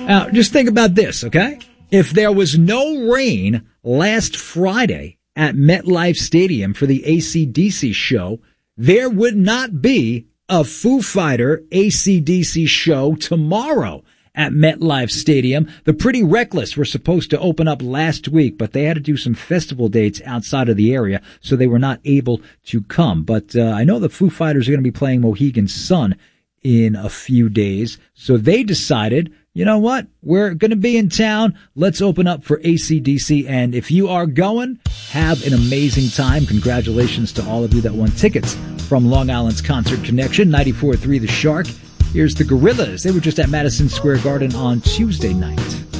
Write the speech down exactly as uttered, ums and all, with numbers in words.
Now, just think about this, okay? If there was no rain last Friday at MetLife Stadium for the A C D C show, there would not be a Foo Fighter A C D C show tomorrow at MetLife Stadium. The Pretty Reckless were supposed to open up last week, but they had to do some festival dates outside of the area, so they were not able to come. But uh, I know the Foo Fighters are going to be playing Mohegan Sun in a few days, so they decided, you know what, we're going to be in town. Let's open up for A C D C, and if you are going, have an amazing time. Congratulations to all of you that won tickets from Long Island's Concert Connection, ninety-four point three The Shark. Here's the Gorillas. They were just at Madison Square Garden on Tuesday night.